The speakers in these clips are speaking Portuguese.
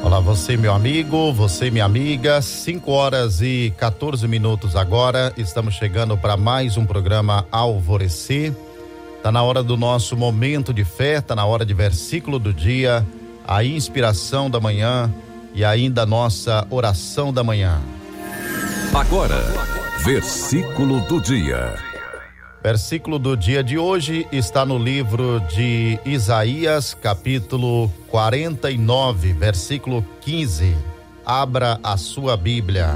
Olá, você meu amigo, você minha amiga, 5h14 agora, estamos chegando para mais um programa Alvorecer. Tá na hora do nosso momento de fé, tá na hora de versículo do dia, a inspiração da manhã e ainda a nossa oração da manhã. Agora, versículo do dia. Versículo do dia de hoje está no livro de Isaías, capítulo 49, versículo 15. Abra a sua Bíblia.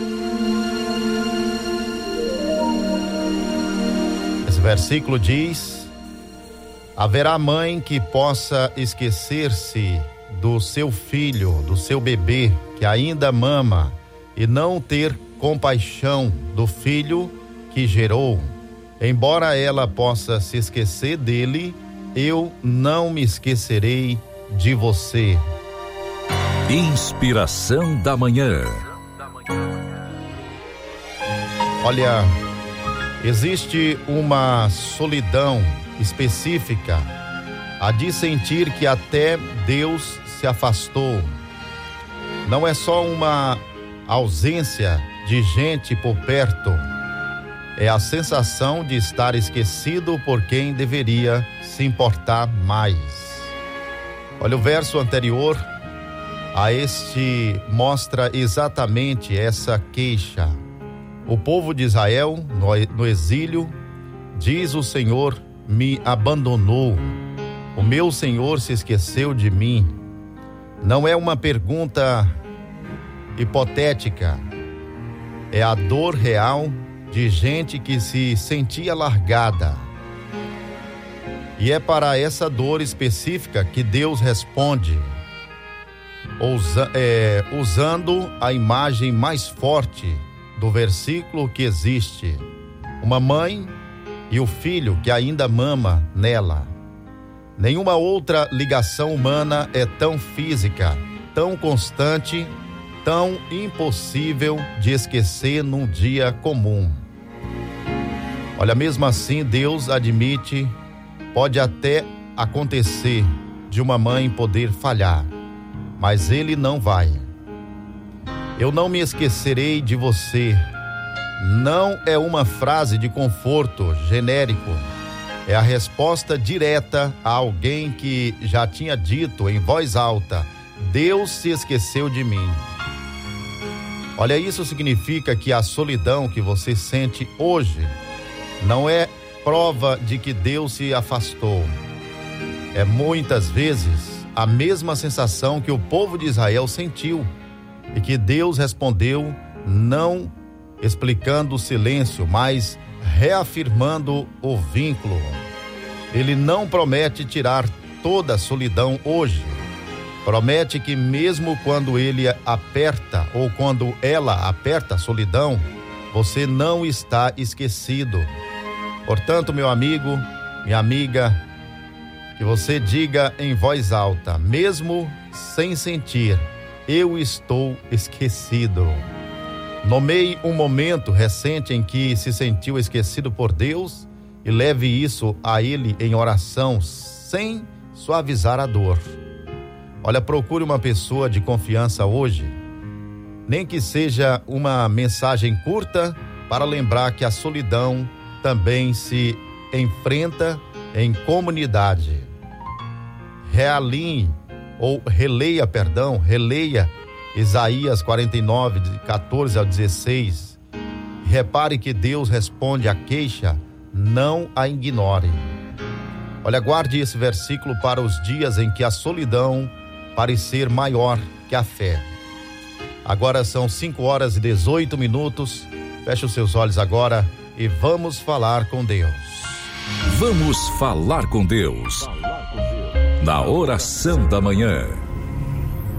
Esse versículo diz: haverá mãe que possa esquecer-se do seu filho, do seu bebê que ainda mama, e não ter compaixão do filho que gerou. Embora ela possa se esquecer dele, eu não me esquecerei de você. Inspiração da manhã. Olha, existe uma solidão específica, a de sentir que até Deus se afastou. Não é só uma ausência de gente por perto, é a sensação de estar esquecido por quem deveria se importar mais. Olha, o verso anterior a este mostra exatamente essa queixa. O povo de Israel, no exílio, diz: o Senhor me abandonou, o meu Senhor se esqueceu de mim. Não é uma pergunta hipotética, é a dor real de gente que se sentia largada. E é para essa dor específica que Deus responde, usando a imagem mais forte do versículo que existe: uma mãe e o filho que ainda mama nela. Nenhuma outra ligação humana é tão física, tão constante, tão impossível de esquecer num dia comum. Olha, mesmo assim, Deus admite, pode até acontecer de uma mãe poder falhar, mas Ele não vai. Eu não me esquecerei de você. Não é uma frase de conforto genérico, é a resposta direta a alguém que já tinha dito em voz alta: Deus se esqueceu de mim. Olha, isso significa que a solidão que você sente hoje não é prova de que Deus se afastou. É muitas vezes a mesma sensação que o povo de Israel sentiu e que Deus respondeu, não explicando o silêncio, mas reafirmando o vínculo. Ele não promete tirar toda a solidão hoje. Promete que mesmo quando ele aperta ou quando ela aperta a solidão, você não está esquecido. Portanto, meu amigo, minha amiga, que você diga em voz alta, mesmo sem sentir: eu estou esquecido. Nomeie um momento recente em que se sentiu esquecido por Deus e leve isso a Ele em oração, sem suavizar a dor. Olha, procure uma pessoa de confiança hoje, nem que seja uma mensagem curta, para lembrar que a solidão também se enfrenta em comunidade. Releia Isaías 49, de 14 ao 16. Repare que Deus responde à queixa, não a ignore. Olha, guarde esse versículo para os dias em que a solidão parecer maior que a fé. Agora são 5h18. Feche os seus olhos agora e vamos falar com Deus. Vamos falar com Deus. Na oração da manhã.